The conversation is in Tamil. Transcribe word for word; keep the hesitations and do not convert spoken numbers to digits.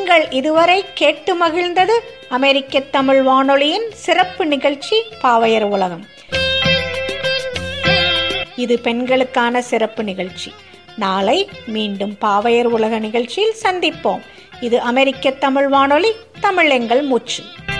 நீங்கள் இதுவரை கேட்டு மகிழ்ந்தது அமெரிக்க தமிழ் வானொலியின் சிறப்பு நிகழ்ச்சி பாவையர் உலகம். இது பெண்களுக்கான சிறப்பு நிகழ்ச்சி. நாளை மீண்டும் பாவையர் உலக நிகழ்ச்சியில் சந்திப்போம். இது அமெரிக்க தமிழ் வானொலி, தமிழ் எங்கள் மூச்சு.